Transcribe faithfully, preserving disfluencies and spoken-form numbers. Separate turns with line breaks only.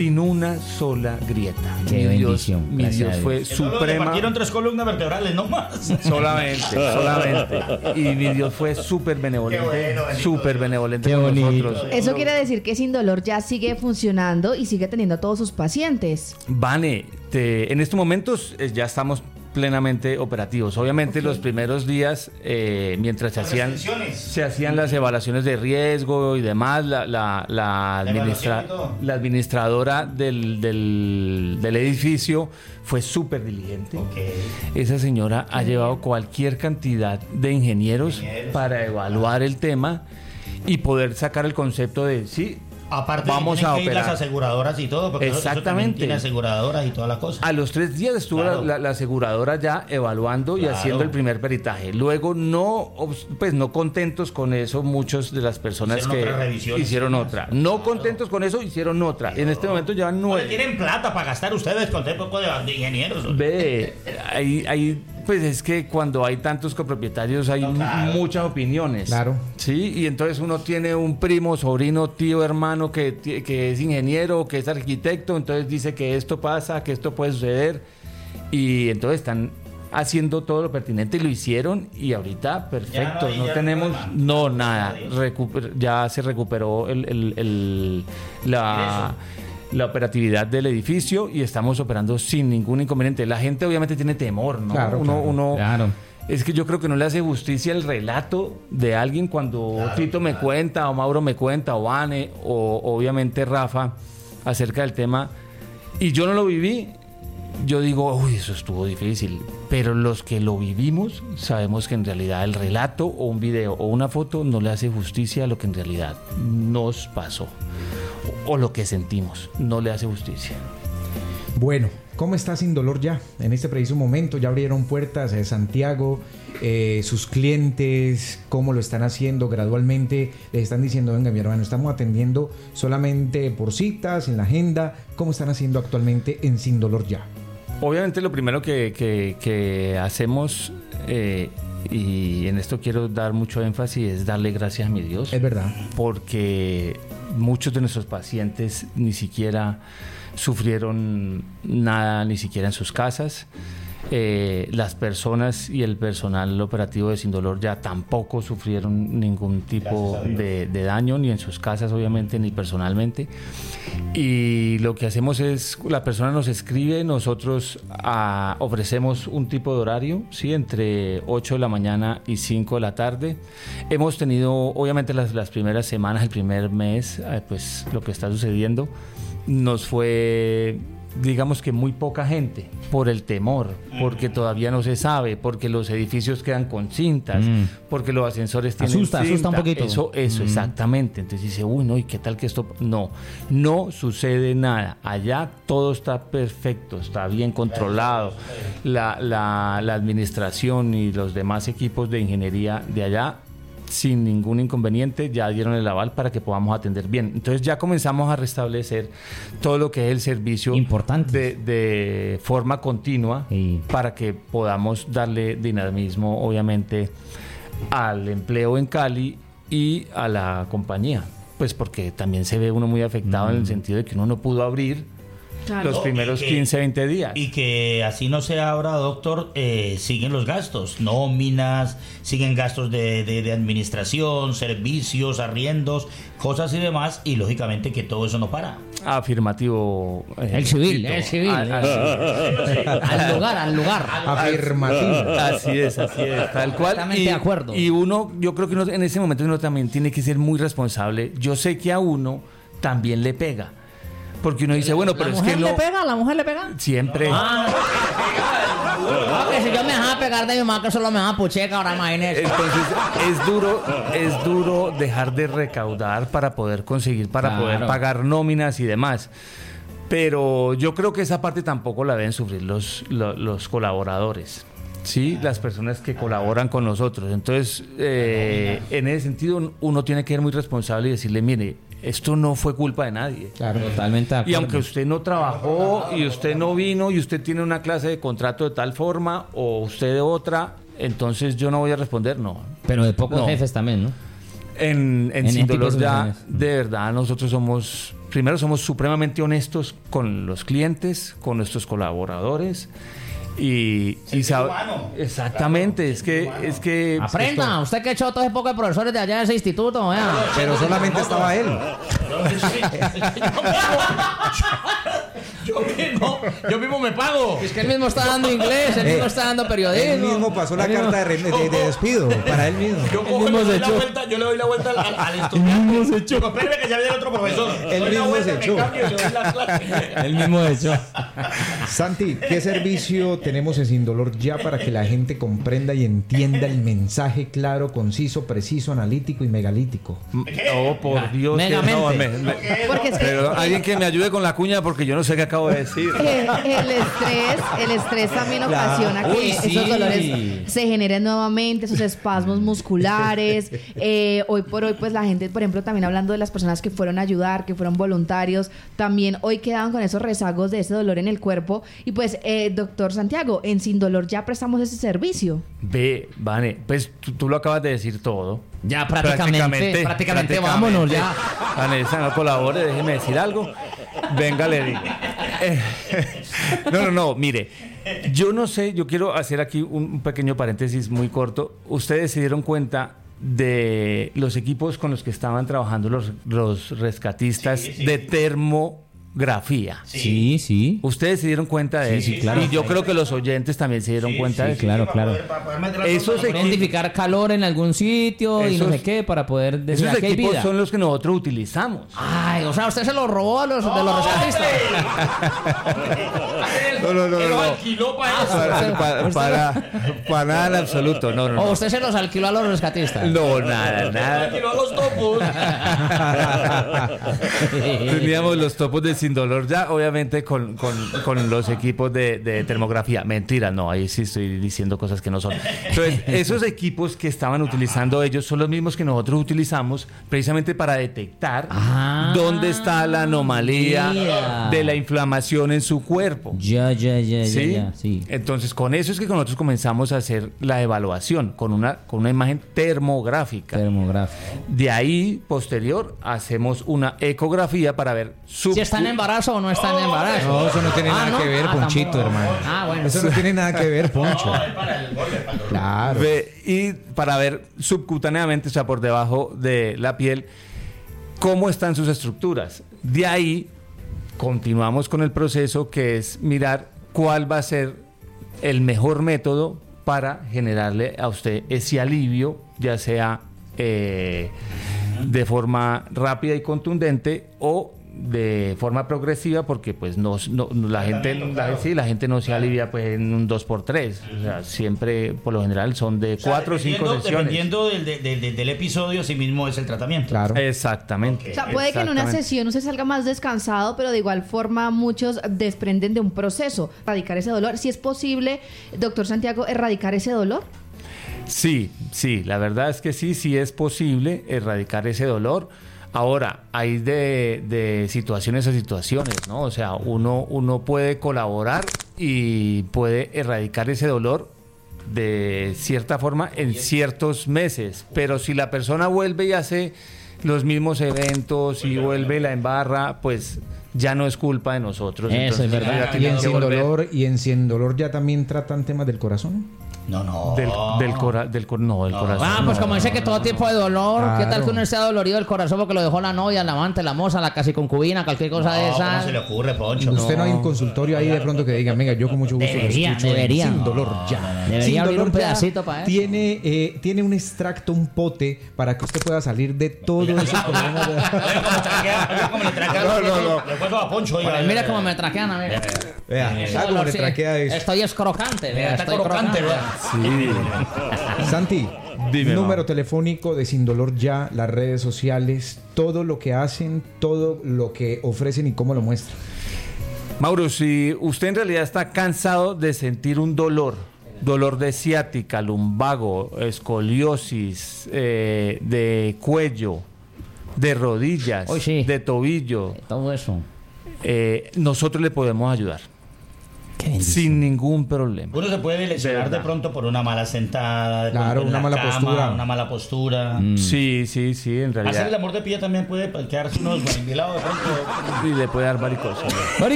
sin una sola grieta.
Qué
mi
bendición.
Dios, mi Dios fue suprema.
Le partieron tres columnas vertebrales, no más.
Solamente, solamente. Y mi Dios fue súper benevolente, bueno, súper benevolente
Qué
con
bonito.
nosotros.
Eso quiere decir que Sin Dolor ya sigue funcionando y sigue teniendo a todos sus pacientes.
Vane, te- en estos momentos eh, ya estamos plenamente operativos. Obviamente
Ok.
los primeros días, eh, mientras se hacían,
restricciones.
se hacían las evaluaciones de riesgo y demás, la, la, la, administra-
evaluación y todo.
la administradora del, del, del edificio fue súper diligente.
Ok.
Esa señora ha llevado cualquier cantidad de ingenieros,
Ingenieros.
para evaluar el tema y poder sacar el concepto de sí.
Aparte,
Vamos
tienen
a
que ir
operar.
las aseguradoras y todo, porque eso- eso también
Exactamente.
tiene aseguradoras y toda la cosa.
A los tres días estuvo
Claro.
la, la- la aseguradora ya evaluando y
Claro.
haciendo el primer peritaje. Luego, no, obs- pues no contentos con eso, muchos de las personas
Hicieron
que
otras revisiones
hicieron
y demás.
otra. No
Claro.
contentos con eso, hicieron otra. En este momento llevan
Oye,
nueve.
tienen plata para gastar ustedes con este poco de, de ingenieros.
Ve, hay, hay, pues es que cuando hay tantos copropietarios hay
No, claro.
muchas opiniones.
Claro.
Sí, y entonces uno tiene un primo, sobrino, tío, hermano que, ti- que es ingeniero, que es arquitecto, entonces dice que esto pasa, que esto puede suceder, y entonces están haciendo todo lo pertinente y lo hicieron, y ahorita perfecto,
Ya no hay-
no,
ya
tenemos,
no hay
no,
más.
nada, recuper- ya se recuperó el, el- el- la... la operatividad del edificio y estamos operando sin ningún inconveniente. La gente obviamente tiene temor, ¿no?
Claro,
uno,
claro,
uno
claro.
Es que yo creo que no le hace justicia el relato de alguien cuando
Claro,
Tito me
claro.
cuenta, o Mauro me cuenta, o Vane, o obviamente Rafa, acerca del tema. Y yo no lo viví. Yo digo, uy, eso estuvo difícil. Pero los que lo vivimos sabemos que en realidad el relato o un video o una foto no le hace justicia a lo que en realidad nos pasó. O lo que sentimos, no le hace justicia.
Bueno, ¿cómo está Sin Dolor ya? En este preciso momento ya abrieron puertas de Santiago, eh, sus clientes, cómo lo están haciendo gradualmente. Les están diciendo, venga mi hermano, estamos atendiendo solamente por citas, en la agenda. ¿Cómo están haciendo actualmente en Sin Dolor ya?
Obviamente lo primero que, que- que hacemos, eh, y en esto quiero dar mucho énfasis, es darle gracias a mi Dios.
Es verdad.
Porque muchos de nuestros pacientes ni siquiera sufrieron nada, ni siquiera en sus casas. Eh, las personas y el personal operativo de Sin Dolor ya tampoco sufrieron ningún tipo
Gracias a Dios.
de, de daño, ni en sus casas obviamente, ni personalmente. Y lo que hacemos es, la persona nos escribe, nosotros ah, ofrecemos un tipo de horario, ¿sí? Entre ocho de la mañana y cinco de la tarde. Hemos tenido, obviamente las, las primeras semanas, el primer mes, eh, pues lo que está sucediendo, nos fue, digamos que muy poca gente, por el temor, porque todavía no se sabe, porque los edificios quedan con cintas,
Mm.
porque los ascensores tienen
Asusta, asusta
cinta.
un poquito.
Eso, eso,
Mm.
exactamente. Entonces dice, uy, no, ¿y qué tal que esto? No, no sucede nada. Allá todo está perfecto, está bien controlado. La, la, la administración y los demás equipos de ingeniería de allá, sin ningún inconveniente, ya dieron el aval para que podamos atender bien. Entonces ya comenzamos a restablecer todo lo que es el servicio
Importante.
de, de forma continua,
Sí.
para que podamos darle dinamismo, obviamente, al empleo en Cali y a la compañía. Pues porque también se ve uno muy afectado en el sentido de que uno no pudo abrir
Claro.
los
No,
primeros
y que-
quince, veinte días.
Y que así no se abra, doctor, eh, siguen los gastos, nóminas, siguen gastos de, de, de administración, servicios, arriendos, cosas y demás, y lógicamente que todo eso no para.
Afirmativo. eh,
El civil,
Tito.
el civil.
Ah, ah,
Al lugar, al lugar.
Afirmativo. Así es, así es, tal cual.
Completamente
Y,
de acuerdo.
y uno, yo creo que uno, en ese momento uno también tiene que ser muy responsable. Yo sé que a uno también le pega. Porque uno dice, bueno, pero
¿La
es
mujer
que no.
le pega? ¿La mujer le pega?
Siempre.
Ah, no, que si yo me dejaba pegar de mi mamá, que solo me dejaba pucheca, ahora imagínese.
Entonces es duro, es duro dejar de recaudar para poder conseguir, para
Claro.
poder pagar nóminas y demás. Pero yo creo que esa parte tampoco la deben sufrir los, los, los colaboradores, ¿sí? Las personas que colaboran con nosotros. Entonces, eh, en ese sentido, uno tiene que ser muy responsable y decirle, mire, esto no fue culpa de nadie.
Claro, totalmente de
Y aunque usted no trabajó y usted no vino y usted tiene una clase de contrato de tal forma o usted de otra, entonces yo no voy a responder, no.
Pero de pocos
No.
jefes también, ¿no?
En, en
En
Sin
este tipo
Dolor
de
ya,
soluciones.
de verdad, nosotros somos primero somos supremamente honestos con los clientes, con nuestros colaboradores. Y, y sabe, exactamente, claro, es que es que
aprenda, esto, usted que echó todo ese poco de profesores de allá de ese instituto, vea.
Pero solamente estaba él.
Yo mismo, yo mismo me pago.
Es que él mismo está dando inglés, él mismo está dando periodismo.
Él mismo pasó la carta de, de, de despido para él mismo.
Yo, cojo, le doy la vuelta, yo le doy la vuelta al, al, al estudiante. Él mismo se echó. Espérame que ya viene el otro profesor.
Él mismo vuelta, se echó.
Cambio, le doy la clase.
Él mismo se echó.
Santi, ¿qué servicio tenemos en Sin Dolor Ya para que la gente comprenda y entienda el mensaje claro, conciso, preciso, analítico y megalítico?
Oh, por Dios.
Megamente.
No, me, me, porque es que, pero alguien que me ayude con la cuña porque yo no sé qué acabo de decir.
El, el estrés, el estrés también ocasiona claro. que Uy, sí. esos dolores se generen nuevamente, esos espasmos musculares. Eh, hoy por hoy, pues la gente, por ejemplo, también hablando de las personas que fueron a ayudar, que fueron voluntarios, también hoy quedaban con esos rezagos de ese dolor en el cuerpo. Y pues, eh, doctor Santiago, en Sin Dolor Ya prestamos ese servicio.
Ve, Vane, pues tú, tú lo acabas de decir todo.
Ya prácticamente, prácticamente, prácticamente, prácticamente vámonos ya.
Vanessa, no colabore, déjeme decir algo. Venga, le digo. Eh, no, no, no, mire, yo no sé, yo quiero hacer aquí un, un pequeño paréntesis muy corto. Ustedes se dieron cuenta de los equipos con los que estaban trabajando los, los rescatistas sí, sí, de termografía.
Sí, sí.
Ustedes se dieron cuenta de
sí,
eso.
Sí, claro.
Y yo creo que los oyentes también se dieron
sí,
cuenta
sí,
de eso.
Claro, claro.
Esos equipos,
identificar calor en algún sitio esos, y no sé qué para poder decir
esos
que hay
equipos
vida.
Son los que nosotros utilizamos.
Ay, o sea, usted se los robó a los de los rescatistas.
No, no, no, no.
Lo alquiló para eso.
Para, para, para, para nada en absoluto. No, no, no.
O usted se los alquiló a los rescatistas.
No, nada, nada.
Alquiló a los topos.
Teníamos los topos de Sin Dolor Ya, obviamente con, con, con los equipos de, de termografía. Mentira, no, ahí sí estoy diciendo cosas que no son. Entonces, esos equipos que estaban utilizando ellos son los mismos que nosotros utilizamos precisamente para detectar ah, dónde está la anomalía yeah. de la inflamación en su cuerpo.
Ya, ya, ya,
¿Sí?
ya, ya, sí.
Entonces, con eso es que nosotros comenzamos a hacer la evaluación con una, con una imagen termográfica.
Termográfica.
De ahí, posterior, hacemos una ecografía para ver su...
si está en embarazo o no está en embarazo.
No, eso no tiene ah, nada ¿no? que ver, ah, Ponchito, tampoco. hermano.
Ah, bueno.
Eso no tiene nada que ver, Poncho. Claro.
Ve, y para ver subcutáneamente, o sea, por debajo de la piel, cómo están sus estructuras. De ahí continuamos con el proceso, que es mirar cuál va a ser el mejor método para generarle a usted ese alivio, ya sea eh, de forma rápida y contundente o de forma progresiva, porque pues no, no la gente la, sí, la gente no se alivia pues en un dos por tres, o sea, siempre por lo general son de cuatro o cinco sesiones.
Dependiendo del, del, del episodio, sí mismo es el tratamiento.
Claro. Exactamente.
Okay. O sea, puede que en una sesión usted salga más descansado, pero de igual forma muchos desprenden de un proceso, erradicar ese dolor. Si es posible, doctor Santiago, erradicar ese dolor.
Sí, sí, la verdad es que sí, sí es posible erradicar ese dolor. Ahora, hay de, de situaciones a situaciones, ¿no? O sea, uno, uno puede colaborar y puede erradicar ese dolor de cierta forma en ciertos meses, pero si la persona vuelve y hace los mismos eventos y vuelve y la embarra, pues ya no es culpa de nosotros.
Eso es verdad.
Y en Sin Dolor, y en Sin Dolor Ya también tratan temas del corazón.
No, no.
Del, del, cora, del, no, del no. corazón.
Ah, pues
no.
como dice que todo tipo de dolor, claro. ¿Qué tal que uno esté dolorido del corazón porque lo dejó la novia, la amante, la moza, la casi concubina, cualquier cosa
no,
de esa?
¿Cómo se le ocurre, Poncho?
Usted no, no hay un consultorio ahí de pronto que diga, venga, yo con mucho gusto
debería,
lo escucho
debería.
Sin Dolor Ya.
Debería
Sin
abrir
Dolor
un pedacito para eso.
Tiene, eh, tiene un extracto, un pote, para que usted pueda salir de todo ese problema.
¿Cómo le traquean? No, no, no. Le puedo a Poncho.
Mira cómo me traquean a mí.
Vea, ¿sabe cómo le traquea eso?
Estoy escrocante.
Vea, está crocante.
Sí.
Santi,
dime,
número
ma.
telefónico de Sin Dolor Ya, las redes sociales, todo lo que hacen, todo lo que ofrecen y cómo lo muestran.
Mauro, si usted en realidad está cansado de sentir un dolor, dolor de ciática, lumbago, escoliosis, eh, de cuello, de rodillas,
oh, sí.
de tobillo,
todo eso,
eh, nosotros le podemos ayudar. sin ningún problema.
Uno se puede lesionar de, de pronto por una mala sentada, de
claro, una mala
cama,
postura.
Una mala postura.
Mm. Sí, sí, sí, en realidad.
Hacer el amor de pie también puede quedarse uno desguanguilado de pronto.
Y le puede dar varicosa.